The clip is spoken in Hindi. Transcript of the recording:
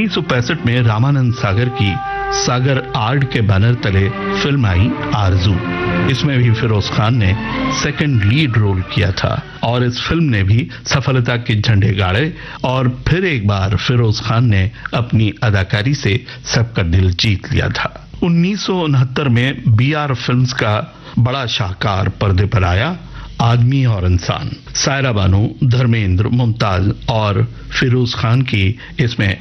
1965 में रामानंद सागर की सागर आर्ट के बैनर तले फिल्म आई आरजू। इसमें भी फिरोज खान ने सेकंड लीड रोल किया था और इस फिल्म ने भी सफलता के झंडे गाड़े और फिर एक बार फिरोज खान ने अपनी अदाकारी से सबका दिल जीत लिया था। 1969 में बीआर फिल्म्स का बड़ा शाहकार पर्दे पर आया आदमी और इंसान। सायरा बानू, धर्मेंद्र, मुमताज और फिरोज खान की इसमें